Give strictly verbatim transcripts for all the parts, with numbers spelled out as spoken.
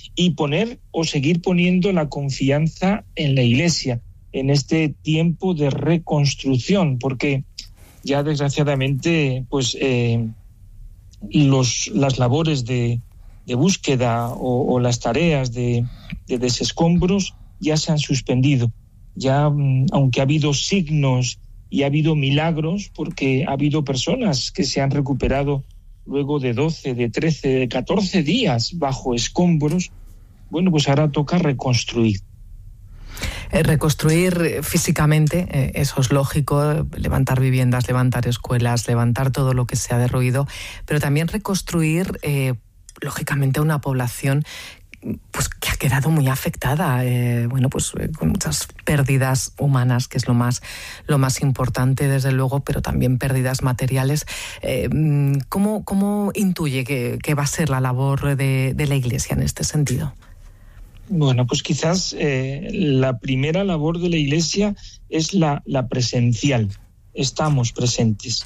y poner o seguir poniendo la confianza en la Iglesia en este tiempo de reconstrucción, porque ya desgraciadamente pues eh, los, las labores de, de búsqueda o, o las tareas de, de desescombros ya se han suspendido. Ya, aunque ha habido signos y ha habido milagros, porque ha habido personas que se han recuperado luego de doce, de trece, de catorce días bajo escombros, bueno, pues ahora toca reconstruir. Eh, reconstruir físicamente, eh, eso es lógico, levantar viviendas, levantar escuelas, levantar todo lo que se ha derruido, pero también reconstruir, eh, lógicamente, una población pues que ha quedado muy afectada, eh, bueno, pues eh, con muchas pérdidas humanas, que es lo más, lo más importante, desde luego, pero también pérdidas materiales. Eh, ¿cómo, ¿Cómo intuye que, que va a ser la labor de, de la Iglesia en este sentido? Bueno, pues quizás eh, la primera labor de la Iglesia es la, la presencial. Estamos presentes.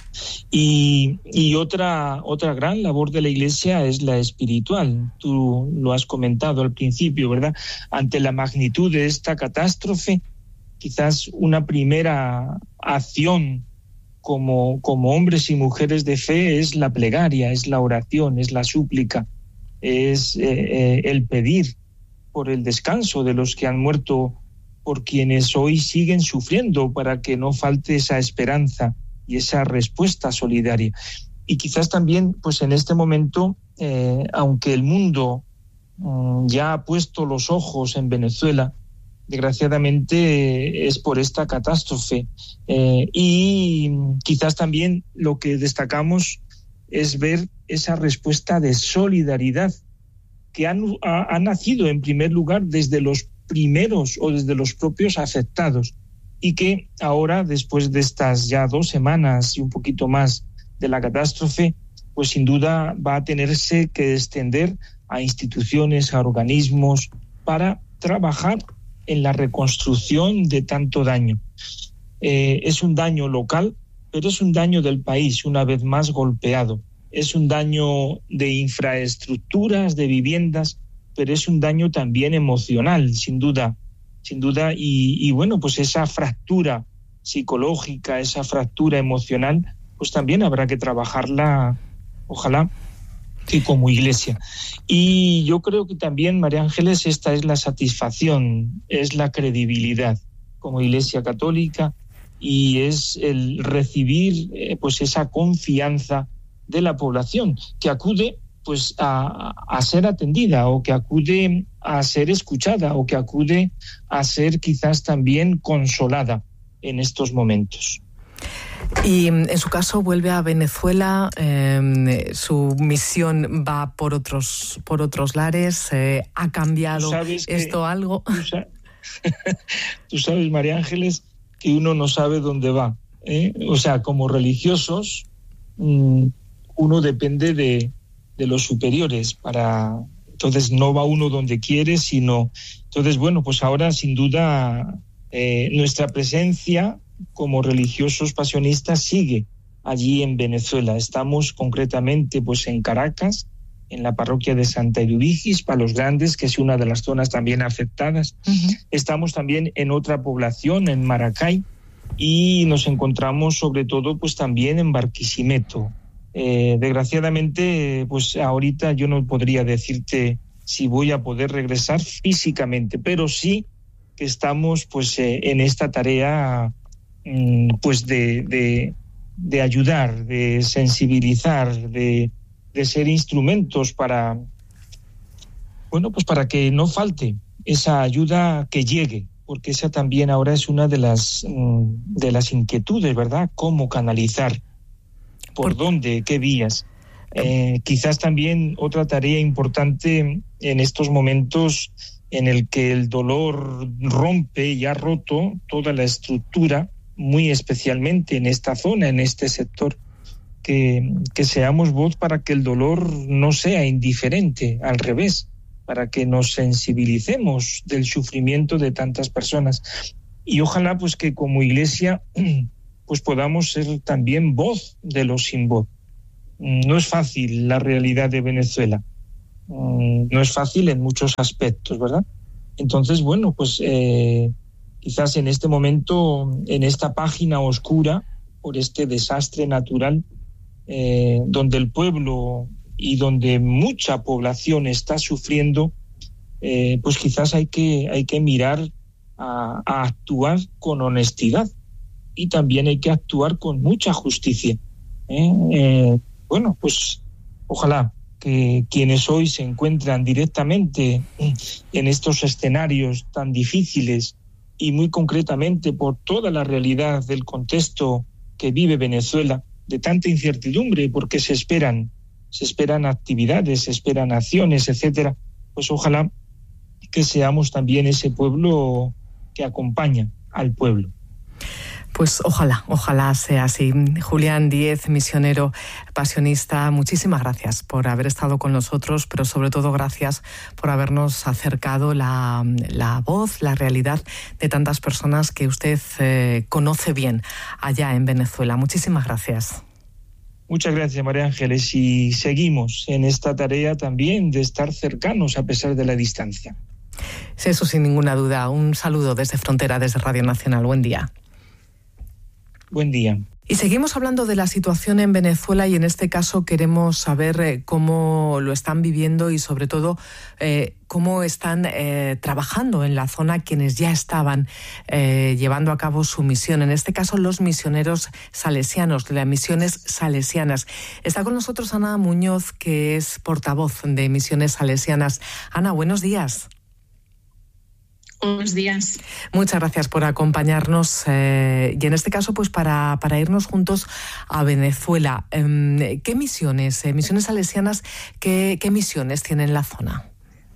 Y, y otra, otra gran labor de la Iglesia es la espiritual. Tú lo has comentado al principio, ¿verdad? Ante la magnitud de esta catástrofe, quizás una primera acción como, como hombres y mujeres de fe es la plegaria, es la oración, es la súplica, es eh, eh, el pedir por el descanso de los que han muerto, por quienes hoy siguen sufriendo, para que no falte esa esperanza y esa respuesta solidaria. Y quizás también, pues en este momento, eh, aunque el mundo um, ya ha puesto los ojos en Venezuela, desgraciadamente eh, es por esta catástrofe. Eh, y quizás también lo que destacamos es ver esa respuesta de solidaridad que han, ha, ha nacido en primer lugar desde los primeros o desde los propios afectados, y que ahora, después de estas ya dos semanas y un poquito más de la catástrofe, pues sin duda va a tenerse que extender a instituciones, a organismos, para trabajar en la reconstrucción de tanto daño. Eh, es un daño local, pero es un daño del país, una vez más golpeado. Es un daño de infraestructuras, de viviendas, pero es un daño también emocional, sin duda, sin duda, y, y bueno, pues esa fractura psicológica, esa fractura emocional, pues también habrá que trabajarla, ojalá, que como Iglesia. Y yo creo que también, María Ángeles, esta es la satisfacción, es la credibilidad como Iglesia Católica, y es el recibir eh, pues esa confianza de la población que acude pues a, a ser atendida, o que acude a ser escuchada, o que acude a ser quizás también consolada en estos momentos. Y en su caso vuelve a Venezuela, eh, su misión va por otros por otros lares, eh, ¿ha cambiado esto que, algo? Tú, sa- tú sabes, María Ángeles, que uno no sabe dónde va, ¿eh? O sea, como religiosos, mmm, uno depende de de los superiores, para entonces no va uno donde quiere, sino entonces bueno, pues ahora sin duda eh, nuestra presencia como religiosos pasionistas sigue allí en Venezuela. Estamos concretamente pues en Caracas, en la parroquia de Santa Eduvigis, Palos Grandes, que es una de las zonas también afectadas. Uh-huh. Estamos también en otra población, en Maracay, y nos encontramos sobre todo pues también en Barquisimeto. Eh, desgraciadamente, pues ahorita yo no podría decirte si voy a poder regresar físicamente, pero sí que estamos pues eh, en esta tarea mm, pues de, de, de ayudar, de sensibilizar, de, de ser instrumentos para, bueno, pues para que no falte esa ayuda, que llegue, porque esa también ahora es una de las, mm, de las inquietudes, ¿verdad? ¿Cómo canalizar? ¿Por dónde? ¿Qué vías? Eh, quizás también otra tarea importante en estos momentos en el que el dolor rompe y ha roto toda la estructura, muy especialmente en esta zona, en este sector, que, que seamos voz para que el dolor no sea indiferente, al revés, para que nos sensibilicemos del sufrimiento de tantas personas. Y ojalá pues que como Iglesia pues podamos ser también voz de los sin voz. No es fácil la realidad de Venezuela, Mm, no es fácil en muchos aspectos, ¿verdad? Entonces, bueno, pues eh, quizás en este momento, en esta página oscura, por este desastre natural, eh, donde el pueblo y donde mucha población está sufriendo, eh, pues quizás hay que, hay que mirar a, a actuar con honestidad y también hay que actuar con mucha justicia. ¿eh? Eh, bueno, pues ojalá que quienes hoy se encuentran directamente en estos escenarios tan difíciles y muy concretamente por toda la realidad del contexto que vive Venezuela, de tanta incertidumbre, porque se esperan, se esperan actividades, se esperan acciones, etcétera, pues ojalá que seamos también ese pueblo que acompaña al pueblo. Pues ojalá, ojalá sea así. Julián Díez, misionero pasionista, muchísimas gracias por haber estado con nosotros, pero sobre todo gracias por habernos acercado la, la voz, la realidad de tantas personas que usted eh, conoce bien allá en Venezuela. Muchísimas gracias. Muchas gracias, María Ángeles, y seguimos en esta tarea también de estar cercanos a pesar de la distancia. Sí, eso sin ninguna duda. Un saludo desde Frontera, desde Radio Nacional. Buen día. Buen día. Y seguimos hablando de la situación en Venezuela y en este caso queremos saber eh, cómo lo están viviendo y sobre todo eh, cómo están eh, trabajando en la zona quienes ya estaban eh, llevando a cabo su misión. En este caso los misioneros salesianos, de las misiones salesianas. Está con nosotros Ana Muñoz, que es portavoz de Misiones Salesianas. Ana, buenos días. Buenos días. Muchas gracias por acompañarnos eh, y en este caso pues para, para irnos juntos a Venezuela. Eh, ¿Qué misiones, eh, misiones salesianas, qué, qué misiones tienen en la zona?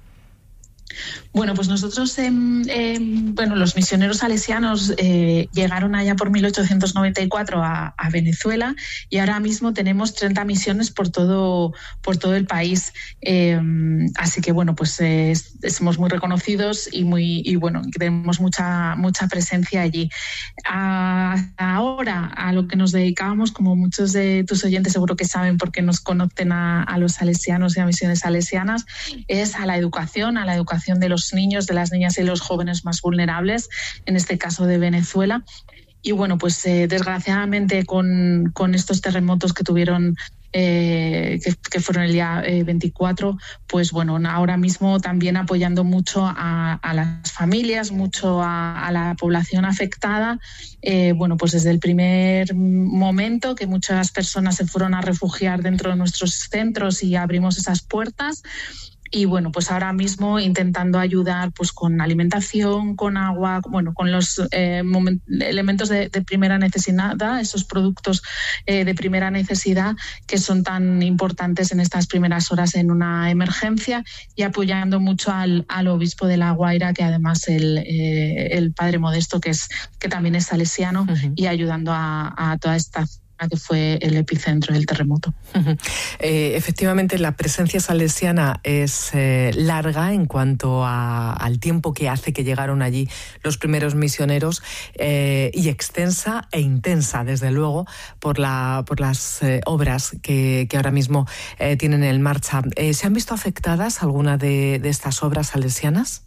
Bueno, pues nosotros, eh, eh, bueno, los misioneros salesianos eh, llegaron allá por mil ochocientos noventa y cuatro a, a Venezuela y ahora mismo tenemos treinta misiones por todo, por todo el país. Eh, así que, bueno, pues eh, somos muy reconocidos y muy y bueno, tenemos mucha, mucha presencia allí. Hasta ahora, a lo que nos dedicábamos, como muchos de tus oyentes seguro que saben porque nos conocen a, a los salesianos y a misiones salesianas, es a la educación, a la educación de los niños, de las niñas y los jóvenes más vulnerables, en este caso de Venezuela. Y bueno, pues eh, desgraciadamente con, con estos terremotos que tuvieron, eh, que, que fueron el día eh, veinticuatro, pues bueno, ahora mismo también apoyando mucho a, a las familias, mucho a, a la población afectada. Eh, bueno, pues desde el primer momento que muchas personas se fueron a refugiar dentro de nuestros centros y abrimos esas puertas. Y bueno, pues ahora mismo intentando ayudar pues con alimentación, con agua, bueno, con los eh, moment- elementos de, de primera necesidad, esos productos eh, de primera necesidad que son tan importantes en estas primeras horas en una emergencia, y apoyando mucho al, al obispo de La Guaira, que además el, eh, el padre Modesto, que es que también es salesiano, uh-huh. y ayudando a, a toda esta que fue el epicentro del terremoto. Uh-huh. Eh, efectivamente, la presencia salesiana es eh, larga en cuanto a, al tiempo que hace que llegaron allí los primeros misioneros eh, y extensa e intensa, desde luego, por, la, por las eh, obras que, que ahora mismo eh, tienen en marcha. Eh, ¿Se han visto afectadas alguna de, de estas obras salesianas?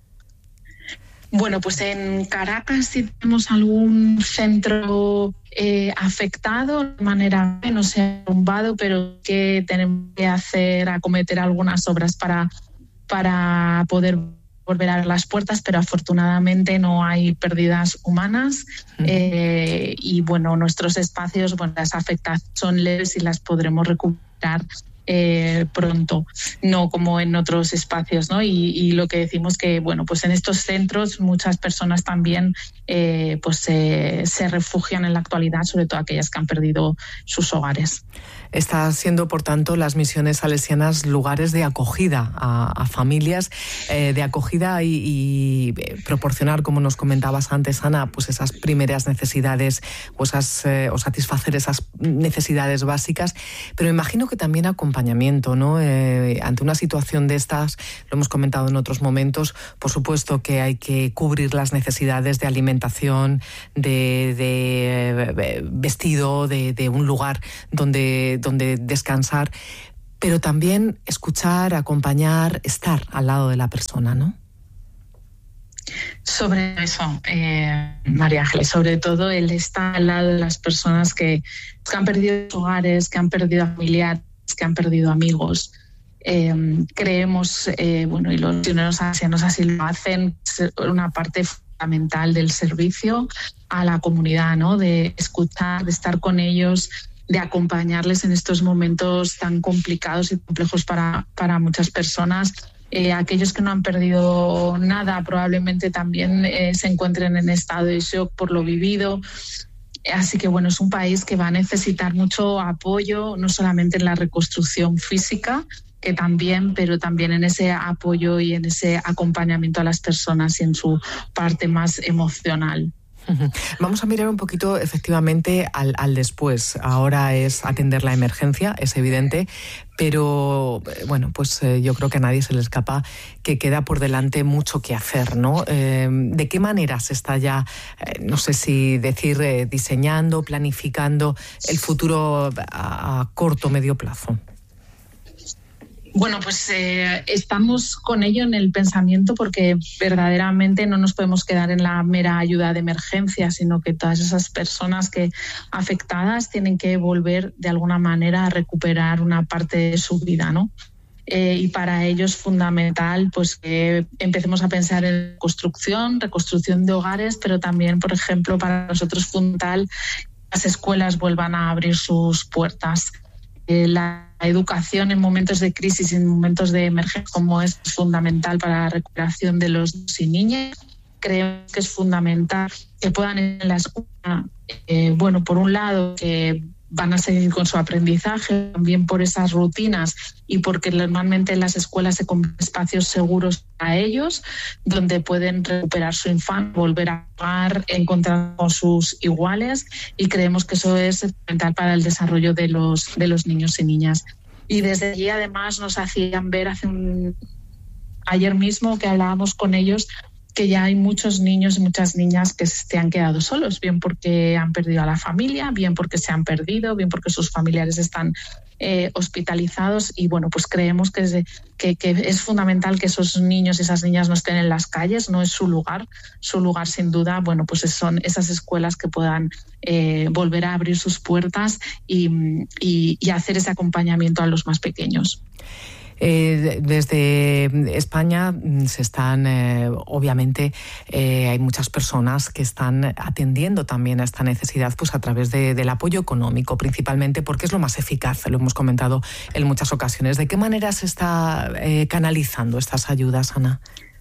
Bueno, pues en Caracas sí tenemos algún centro eh, afectado de manera que no se ha derrumbado, pero que tenemos que hacer, acometer algunas obras para, para poder volver a abrir las puertas, pero afortunadamente no hay pérdidas humanas. Uh-huh. eh, y bueno, nuestros espacios, bueno, las afectaciones son leves y las podremos recuperar Eh, pronto, no como en otros espacios, ¿no? Y, y lo que decimos que, bueno, pues en estos centros muchas personas también eh, pues eh, se refugian en la actualidad, sobre todo aquellas que han perdido sus hogares. Está siendo, por tanto, las misiones salesianas lugares de acogida a, a familias, eh, de acogida y, y proporcionar, como nos comentabas antes, Ana, pues esas primeras necesidades o, esas, eh, o satisfacer esas necesidades básicas, pero imagino que también acompañamiento, ¿no? Eh, ante una situación de estas, lo hemos comentado en otros momentos, por supuesto que hay que cubrir las necesidades de alimentación, de, de vestido, de, de un lugar donde donde descansar, pero también escuchar, acompañar, estar al lado de la persona, ¿no? Sobre eso, eh, María Ángeles, sobre todo el estar al lado de las personas que, que han perdido sus hogares, que han perdido familiares, que han perdido amigos. Eh, creemos, eh, bueno, y los misioneros ancianos así lo hacen, una parte fundamental del servicio a la comunidad, ¿no? De escuchar, de estar con ellos, de acompañarles en estos momentos tan complicados y complejos para, para muchas personas. Eh, aquellos que no han perdido nada probablemente también eh, se encuentren en estado de shock por lo vivido. Así que bueno, es un país que va a necesitar mucho apoyo, no solamente en la reconstrucción física, que también, pero también en ese apoyo y en ese acompañamiento a las personas y en su parte más emocional. Vamos a mirar un poquito efectivamente al, al después. Ahora es atender la emergencia, es evidente, pero bueno, pues eh, yo creo que a nadie se le escapa que queda por delante mucho que hacer, ¿no? Eh, ¿De qué manera se está ya, eh, no sé si decir, eh, diseñando, planificando el futuro a, a corto o medio plazo? Bueno, pues eh, estamos con ello en el pensamiento porque verdaderamente no nos podemos quedar en la mera ayuda de emergencia, sino que todas esas personas que afectadas tienen que volver de alguna manera a recuperar una parte de su vida, ¿no? Eh, y para ello es fundamental pues que empecemos a pensar en construcción, reconstrucción de hogares, pero también, por ejemplo, para nosotros es fundamental que las escuelas vuelvan a abrir sus puertas. Eh, la educación en momentos de crisis y en momentos de emergencia como es fundamental para la recuperación de los niños y niñas. Creo que es fundamental que puedan ir en la escuela, eh, bueno, por un lado, que van a seguir con su aprendizaje, también por esas rutinas y porque normalmente en las escuelas se convierten en espacios seguros para ellos, donde pueden recuperar su infancia, volver a jugar, encontrar con sus iguales, y creemos que eso es fundamental para el desarrollo de los, de los niños y niñas. Y desde allí además nos hacían ver hace un, ayer mismo que hablábamos con ellos que ya hay muchos niños y muchas niñas que se han quedado solos, bien porque han perdido a la familia, bien porque se han perdido, bien porque sus familiares están eh, hospitalizados. Y bueno, pues creemos que es, de, que, que es fundamental que esos niños y esas niñas no estén en las calles, no es su lugar. Su lugar, sin duda, bueno, pues son esas escuelas que puedan eh, volver a abrir sus puertas y, y, y hacer ese acompañamiento a los más pequeños. Eh, desde España se están, eh, obviamente, eh, hay muchas personas que están atendiendo también a esta necesidad pues a través de, del apoyo económico, principalmente porque es lo más eficaz, lo hemos comentado en muchas ocasiones. ¿De qué manera se está eh, canalizando estas ayudas, Ana?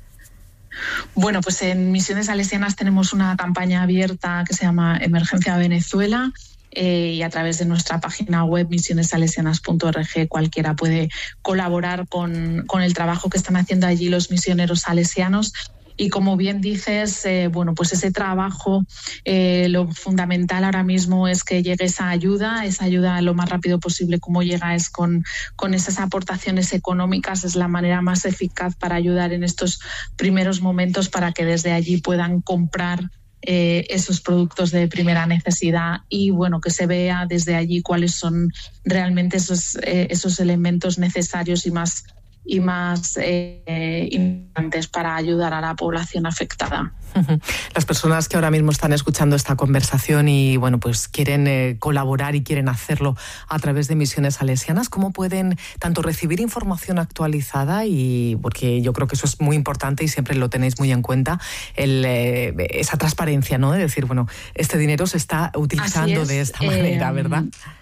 Bueno, pues en Misiones Salesianas tenemos una campaña abierta que se llama Emergencia Venezuela. Eh, y a través de nuestra página web misiones salesianas punto org cualquiera puede colaborar con, con el trabajo que están haciendo allí los misioneros salesianos. Y como bien dices, eh, bueno, pues ese trabajo, eh, lo fundamental ahora mismo es que llegue esa ayuda, esa ayuda lo más rápido posible. Cómo llega es con, con esas aportaciones económicas, es la manera más eficaz para ayudar en estos primeros momentos, para que desde allí puedan comprar Eh, esos productos de primera necesidad y bueno, que se vea desde allí cuáles son realmente esos, eh, esos elementos necesarios y más, y más eh, importantes para ayudar a la población afectada. Las personas que ahora mismo están escuchando esta conversación y bueno, pues quieren eh, colaborar y quieren hacerlo a través de Misiones Salesianas, ¿cómo pueden tanto recibir información actualizada? Y porque yo creo que eso es muy importante y siempre lo tenéis muy en cuenta, el, eh, esa transparencia, ¿no? De decir, bueno, este dinero se está utilizando de esta manera, eh, ¿verdad?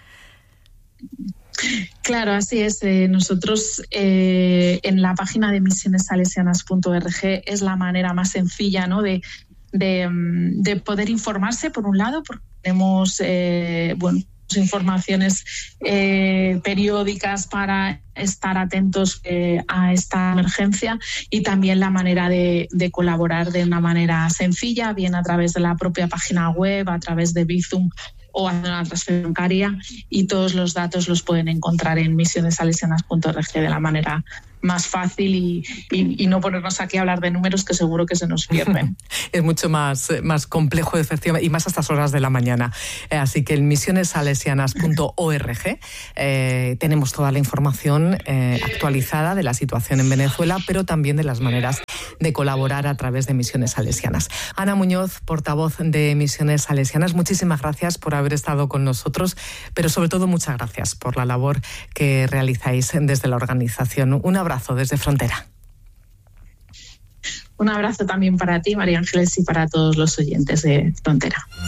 Claro, así es. Eh, nosotros eh, en la página de misiones salesianas punto org es la manera más sencilla, ¿no? de, de, de poder informarse, por un lado, porque tenemos eh, bueno, informaciones eh, periódicas para estar atentos eh, a esta emergencia, y también la manera de, de colaborar de una manera sencilla, bien a través de la propia página web, a través de Bizum o hacer una transferencia bancaria, y todos los datos los pueden encontrar en misiones salesianas punto org de la manera más fácil y, y, y no ponernos aquí a hablar de números que seguro que se nos pierden. Es mucho más, más complejo, efectivamente, y más a estas horas de la mañana. Eh, así que en misiones salesianas punto org eh, tenemos toda la información eh, actualizada de la situación en Venezuela, pero también de las maneras de colaborar a través de Misiones Salesianas. Ana Muñoz, portavoz de Misiones Salesianas, muchísimas gracias por haber estado con nosotros, pero sobre todo muchas gracias por la labor que realizáis desde la organización. Un abrazo desde Frontera. Un abrazo también para ti, María Ángeles, y para todos los oyentes de Frontera.